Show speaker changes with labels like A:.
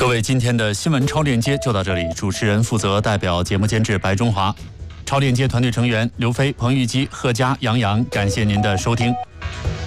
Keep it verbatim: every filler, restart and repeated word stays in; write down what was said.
A: 位，今天的新闻超链接就到这里，主持人负责代表节目监制白中华，超链接团队成员刘飞、彭玉基、贺佳、杨洋，感谢您的收听。